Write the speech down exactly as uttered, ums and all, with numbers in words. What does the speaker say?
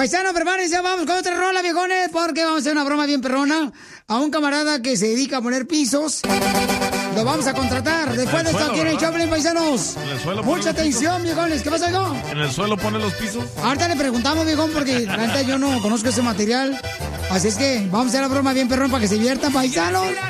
Paisano, prepárense, vamos con otra rola, viejones, porque vamos a hacer una broma bien perrona a un camarada que se dedica a poner pisos. Lo vamos a contratar. Después de esto aquí en el Choplin, paisanos. ¿En el suelo Mucha atención, viejones. ¿Qué pasa, hijo? ¿En el suelo pone los pisos? Ahorita le preguntamos, viejón, porque la neta yo no conozco ese material. Así es que vamos a hacer la broma bien perrón para que se diviertan, paisanos.